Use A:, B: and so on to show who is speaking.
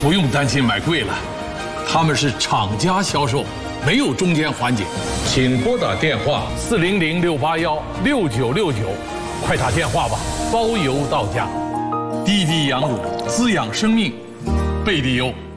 A: 不用担心买贵了，他们是厂家销售，没有中间环节。请拨打电话400-681-6969，快打电话吧，包邮到家。滴滴羊乳滋养生命，贝蒂优。